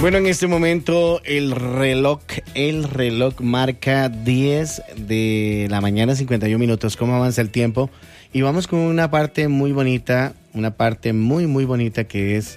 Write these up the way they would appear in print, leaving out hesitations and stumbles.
Bueno, en este momento el reloj marca 10 de la mañana, 51 minutos. ¿Cómo avanza el tiempo? Y vamos con una parte muy bonita, muy bonita que es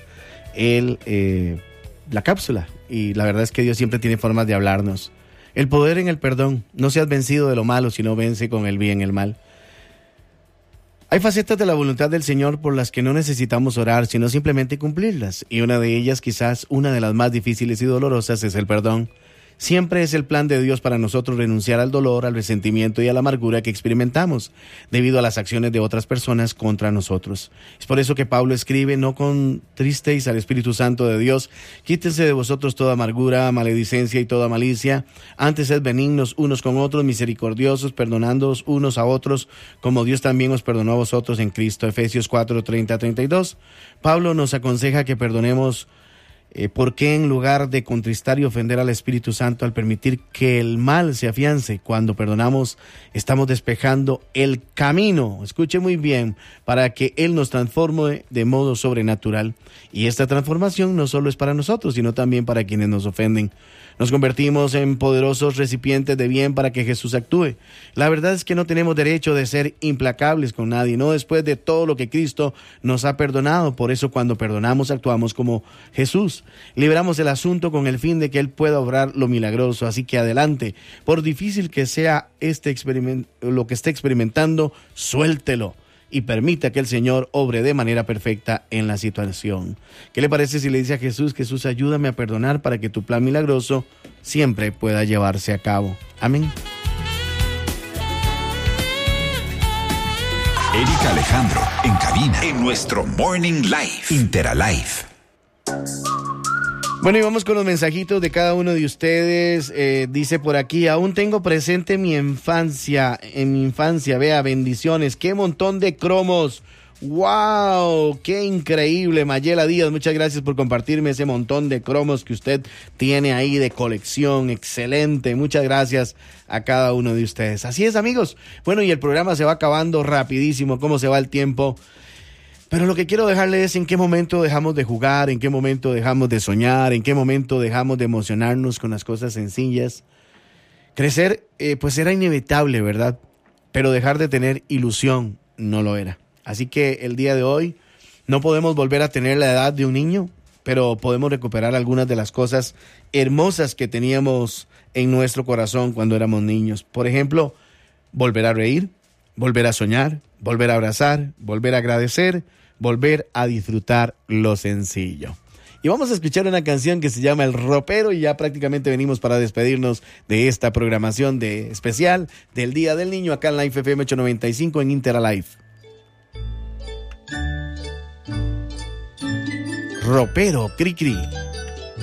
la cápsula. Y la verdad es que Dios siempre tiene formas de hablarnos. El poder en el perdón. No seas vencido de lo malo, sino vence con el bien el mal. Hay facetas de la voluntad del Señor por las que no necesitamos orar, sino simplemente cumplirlas. Y una de ellas, quizás una de las más difíciles y dolorosas, es el perdón. Siempre es el plan de Dios para nosotros renunciar al dolor, al resentimiento y a la amargura que experimentamos debido a las acciones de otras personas contra nosotros. Es por eso que Pablo escribe: no contristéis al Espíritu Santo de Dios, quítense de vosotros toda amargura, maledicencia y toda malicia, antes sed benignos unos con otros, misericordiosos, perdonándoos unos a otros, como Dios también os perdonó a vosotros en Cristo. Efesios 4:30-32. Pablo nos aconseja que perdonemos. ¿Por qué en lugar de contristar y ofender al Espíritu Santo al permitir que el mal se afiance? Cuando perdonamos, estamos despejando el camino, escuche muy bien, para que Él nos transforme de modo sobrenatural. Y esta transformación no solo es para nosotros, sino también para quienes nos ofenden. Nos convertimos en poderosos recipientes de bien para que Jesús actúe. La verdad es que no tenemos derecho de ser implacables con nadie, no después de todo lo que Cristo nos ha perdonado. Por eso cuando perdonamos actuamos como Jesús. Liberamos el asunto con el fin de que Él pueda obrar lo milagroso. Así que adelante, por difícil que sea lo que esté experimentando, suéltelo y permita que el Señor obre de manera perfecta en la situación. ¿Qué le parece si le dice a Jesús: Jesús, ayúdame a perdonar para que tu plan milagroso siempre pueda llevarse a cabo? Amén. Erika Alejandro, en cabina, en nuestro Morning Live, Interalife. Bueno, y vamos con los mensajitos de cada uno de ustedes. Dice por aquí: aún tengo presente mi infancia. En mi infancia, vea, bendiciones. ¡Qué montón de cromos! ¡Wow! ¡Qué increíble! Mayela Díaz, muchas gracias por compartirme ese montón de cromos que usted tiene ahí de colección. ¡Excelente! Muchas gracias a cada uno de ustedes. Así es, amigos. Bueno, y el programa se va acabando rapidísimo. ¿Cómo se va el tiempo? Pero lo que quiero dejarle es en qué momento dejamos de jugar, en qué momento dejamos de soñar, en qué momento dejamos de emocionarnos con las cosas sencillas. Crecer, pues era inevitable, ¿verdad? Pero dejar de tener ilusión no lo era. Así que el día de hoy no podemos volver a tener la edad de un niño, pero podemos recuperar algunas de las cosas hermosas que teníamos en nuestro corazón cuando éramos niños. Por ejemplo, volver a reír, volver a soñar, volver a abrazar, volver a agradecer, volver a disfrutar lo sencillo. Y vamos a escuchar una canción que se llama El Ropero, y ya prácticamente venimos para despedirnos de esta programación especial del Día del Niño acá en Life FM 895 en Interalife. Ropero, cri cri.